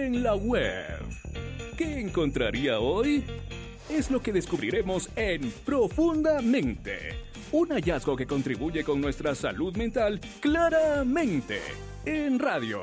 en la web. ¿Qué encontraría hoy? Es lo que descubriremos en Profundamente. Un hallazgo que contribuye con nuestra salud mental claramente en radio.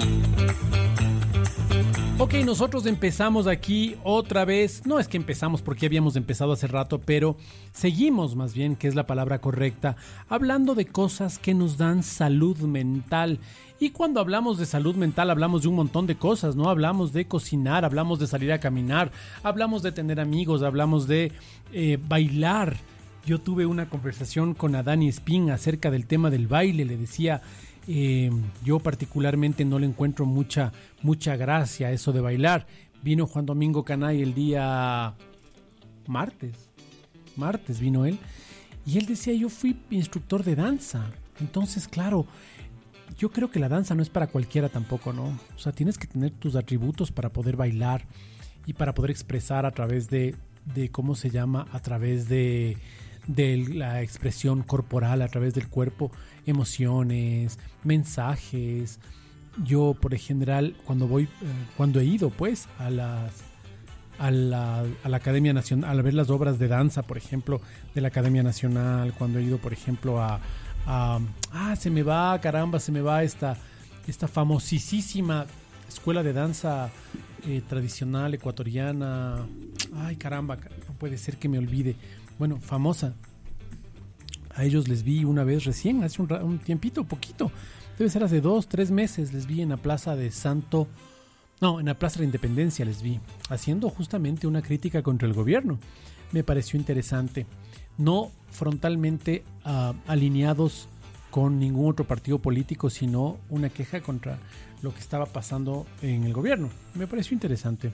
Ok, nosotros empezamos aquí otra vez. No es que empezamos porque habíamos empezado hace rato, pero seguimos más bien, que es la palabra correcta, hablando de cosas que nos dan salud mental. Y cuando hablamos de salud mental hablamos de un montón de cosas, ¿no? Hablamos de cocinar, hablamos de salir a caminar, hablamos de tener amigos, hablamos de bailar. Yo tuve una conversación con Adani Espín acerca del tema del baile. Le decía, yo particularmente no le encuentro mucha gracia a eso de bailar. Vino Juan Domingo Canay el día martes vino él, y él decía, yo fui instructor de danza. Entonces, claro, yo creo que la danza no es para cualquiera tampoco, ¿no? O sea, tienes que tener tus atributos para poder bailar y para poder expresar a través de ¿cómo se llama? A través de la expresión corporal, a través del cuerpo, emociones, mensajes. Yo, por general, cuando he ido pues a la Academia Nacional a ver las obras de danza, por ejemplo, de la Academia Nacional, cuando he ido, por ejemplo, se me va esta famosísima escuela de danza tradicional ecuatoriana. Ay, caramba, no puede ser que me olvide. Bueno, famosa. A ellos les vi una vez recién, hace un tiempito, poquito. Debe ser hace 2-3 meses. Les vi en la plaza de en la Plaza de la Independencia les vi, haciendo justamente una crítica contra el gobierno. Me pareció interesante. No frontalmente alineados con ningún otro partido político, sino una queja contra lo que estaba pasando en el gobierno. Me pareció interesante.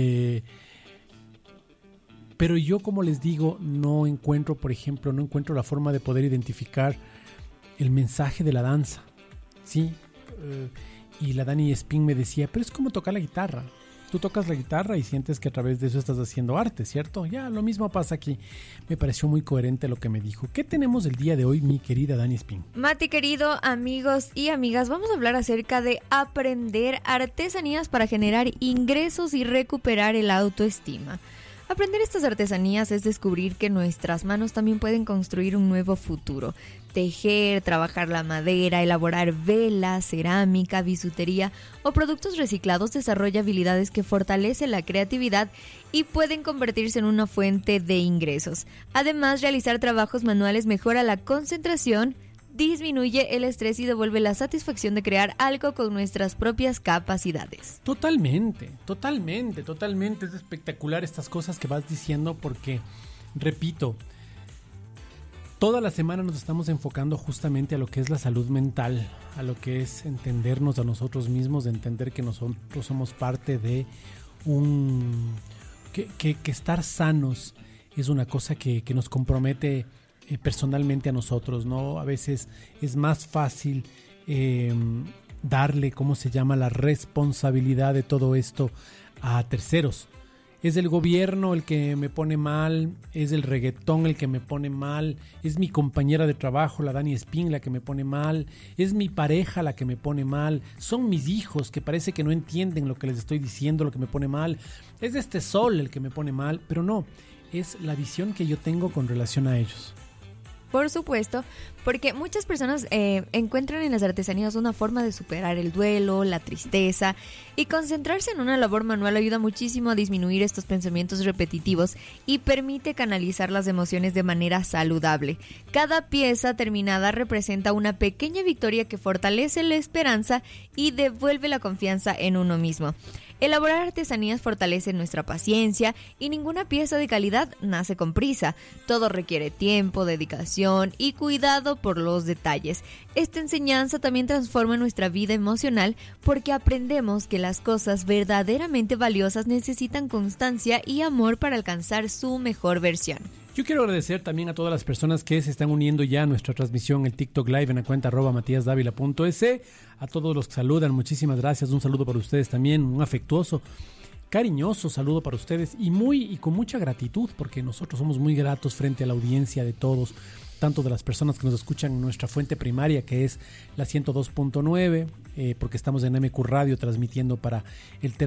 Pero yo, como les digo, no encuentro la forma de poder identificar el mensaje de la danza. Sí, y la Dani Espín me decía, pero es como tocar la guitarra. Tú tocas la guitarra y sientes que a través de eso estás haciendo arte, ¿cierto? Ya, lo mismo pasa aquí. Me pareció muy coherente lo que me dijo. ¿Qué tenemos el día de hoy, mi querida Dani Espín? Mati, querido, amigos y amigas, vamos a hablar acerca de aprender artesanías para generar ingresos y recuperar el autoestima. Aprender estas artesanías es descubrir que nuestras manos también pueden construir un nuevo futuro. Tejer, trabajar la madera, elaborar velas, cerámica, bisutería o productos reciclados desarrolla habilidades que fortalecen la creatividad y pueden convertirse en una fuente de ingresos. Además, realizar trabajos manuales mejora la concentración, disminuye el estrés y devuelve la satisfacción de crear algo con nuestras propias capacidades. Totalmente. Es espectacular estas cosas que vas diciendo porque, repito, toda la semana nos estamos enfocando justamente a lo que es la salud mental, a lo que es entendernos a nosotros mismos, de entender que nosotros somos parte de que estar sanos es una cosa que nos compromete personalmente a nosotros, ¿no? A veces es más fácil darle, la responsabilidad de todo esto a terceros. Es el gobierno el que me pone mal, es el reggaetón el que me pone mal, es mi compañera de trabajo, la Dani Espín, la que me pone mal, es mi pareja la que me pone mal, son mis hijos que parece que no entienden lo que les estoy diciendo, lo que me pone mal, es este sol el que me pone mal, pero no, es la visión que yo tengo con relación a ellos. Por supuesto, porque muchas personas encuentran en las artesanías una forma de superar el duelo, la tristeza, y concentrarse en una labor manual ayuda muchísimo a disminuir estos pensamientos repetitivos y permite canalizar las emociones de manera saludable. Cada pieza terminada representa una pequeña victoria que fortalece la esperanza y devuelve la confianza en uno mismo. Elaborar artesanías fortalece nuestra paciencia y ninguna pieza de calidad nace con prisa. Todo requiere tiempo, dedicación y cuidado por los detalles. Esta enseñanza también transforma nuestra vida emocional porque aprendemos que las cosas verdaderamente valiosas necesitan constancia y amor para alcanzar su mejor versión. Yo quiero agradecer también a todas las personas que se están uniendo ya a nuestra transmisión, el TikTok Live en la cuenta @matiasdavila.es. A todos los que saludan, muchísimas gracias. Un saludo para ustedes también, un afectuoso, cariñoso saludo para ustedes y con mucha gratitud, porque nosotros somos muy gratos frente a la audiencia de todos, tanto de las personas que nos escuchan en nuestra fuente primaria, que es la 102.9, porque estamos en MQ Radio transmitiendo para el